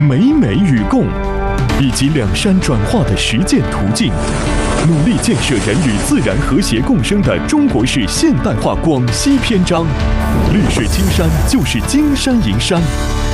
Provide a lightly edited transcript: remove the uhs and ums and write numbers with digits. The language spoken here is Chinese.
美美与共，以及两山转化的实践途径，努力建设人与自然和谐共生的中国式现代化广西篇章。绿水青山就是金山银山。